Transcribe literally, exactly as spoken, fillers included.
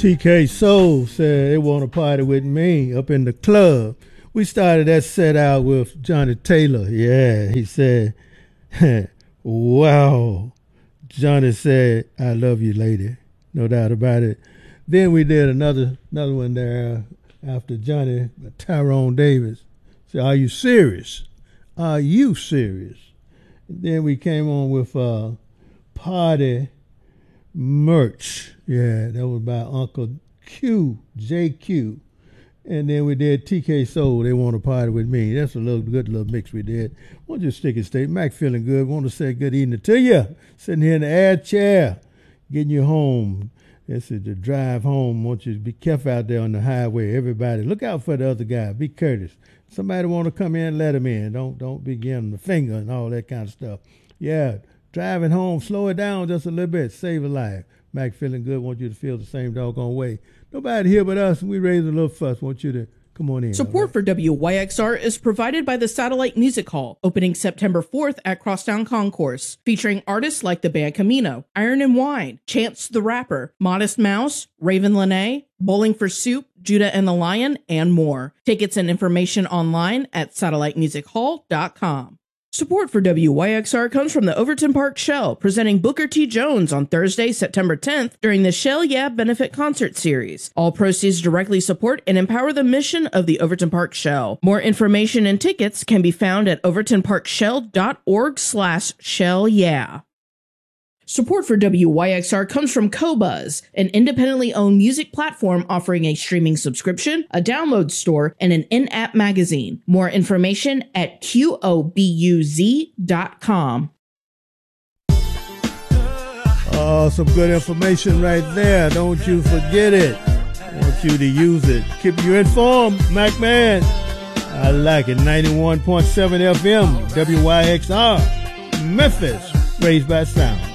T K Soul said they want to party with me up in the club. We started that set out with Johnny Taylor. Yeah, he said, wow. Johnny said, I love you, lady. No doubt about it. Then we did another another one there after Johnny, Tyrone Davis. Said, are you serious? Are you serious? And then we came on with uh, Party Merch. Yeah, that was by Uncle Q, J Q. And then we did T K Soul, They Want to Party With Me. That's a little good little mix we did. Want you to stick and stay. Mac feeling good. Want to say good evening to you. Sitting here in the air chair, getting you home. This is the drive home. Want you to be careful out there on the highway. Everybody, look out for the other guy. Be courteous. Somebody want to come in, let him in. Don't don't be giving the finger and all that kind of stuff. Yeah, driving home, slow it down just a little bit. Save a life. Mac feeling good. Want you to feel the same doggone way. Nobody here but us. We raise a little fuss. Want you to come on in. Support right? for W Y X R is provided by the Satellite Music Hall, opening September fourth at Crosstown Concourse, featuring artists like the band Camino, Iron and Wine, Chance the Rapper, Modest Mouse, Raven Lene, Bowling for Soup, Judah and the Lion, and more. Tickets and information online at satellite music hall dot com. Support for W Y X R comes from the Overton Park Shell, presenting Booker T. Jones on Thursday, September tenth, during the Shell Yeah Benefit Concert Series. All proceeds directly support and empower the mission of the Overton Park Shell. More information and tickets can be found at overton park shell dot org slash shell yeah. Support for W Y X R comes from Qobuz, an independently owned music platform offering a streaming subscription, a download store, and an in-app magazine. More information at Q O B U Z dot com. Oh, some good information right there. Don't you forget it. I want you to use it. Keep you informed, Mac Man. I like it. ninety-one point seven F M, W Y X R, Memphis, raised by sound.